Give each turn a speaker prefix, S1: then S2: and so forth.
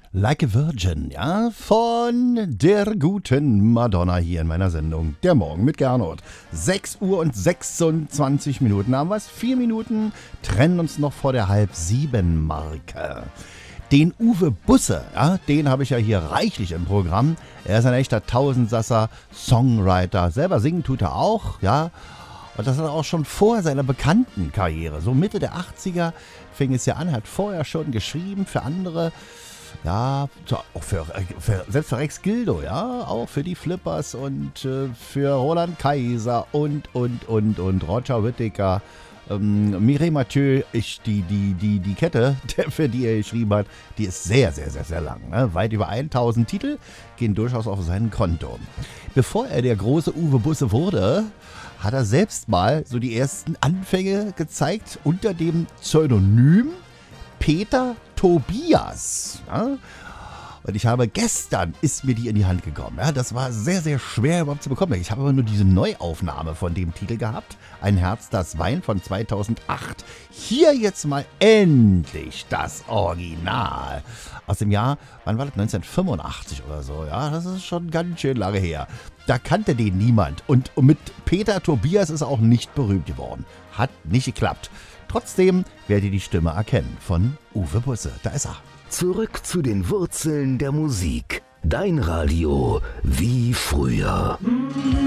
S1: Like a Virgin, ja, von der guten Madonna hier in meiner Sendung Der Morgen mit Gernot. 6 Uhr und 26 Minuten haben wir es. 4 Minuten trennen uns noch vor der 6:30-Marke. Den Uwe Busse, ja, den habe ich ja hier reichlich im Programm. Er ist ein echter Tausendsasser, Songwriter. Selber singen tut er auch, ja. Und das hat er auch schon vor seiner bekannten Karriere. So Mitte der 80er fing es ja an, hat vorher schon geschrieben für andere. Ja, auch selbst für Rex Gildo, ja, auch für die Flippers und für Roland Kaiser und Roger Whittaker, Mireille Mathieu, die Kette, für die er geschrieben hat, die ist sehr, sehr, sehr, sehr lang. Ne? Weit über 1000 Titel gehen durchaus auf sein Konto. Bevor er der große Uwe Busse wurde, hat er selbst mal so die ersten Anfänge gezeigt unter dem Pseudonym Peter Tobias. Ja? Und ich habe gestern, ist mir die in die Hand gekommen. Ja? Das war sehr, sehr schwer überhaupt zu bekommen. Ich habe aber nur diese Neuaufnahme von dem Titel gehabt. Ein Herz, das weint von 2008. Hier jetzt mal endlich das Original. Aus dem Jahr, wann war das? 1985 oder so. Ja, das ist schon ganz schön lange her. Da kannte den niemand. Und mit Peter Tobias ist er auch nicht berühmt geworden. Hat nicht geklappt. Trotzdem werdet ihr die Stimme erkennen von Uwe Busse. Da ist er.
S2: Zurück zu den Wurzeln der Musik. Dein Radio wie früher.